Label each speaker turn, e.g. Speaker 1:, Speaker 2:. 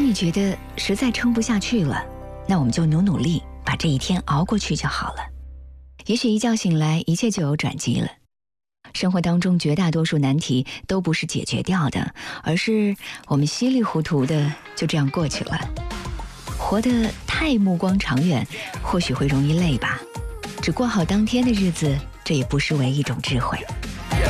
Speaker 1: 你觉得实在撑不下去了，那我们就努力把这一天熬过去就好了。也许一觉醒来，一切就有转机了。生活当中绝大多数难题都不是解决掉的，而是我们稀里糊涂的就这样过去了。活得太目光长远，或许会容易累吧。只过好当天的日子，这也不失为一种智慧。